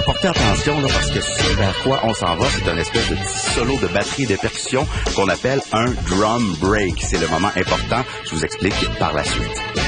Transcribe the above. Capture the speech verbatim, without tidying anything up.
Alors, portez attention, là, parce que ce vers quoi on s'en va, c'est un espèce de petit solo de batterie et de percussion qu'on appelle un drum break. C'est le moment important. Je vous explique par la suite.